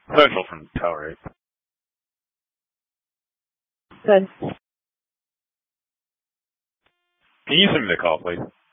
Social from Tower 8. Good. Can you send me the call, please?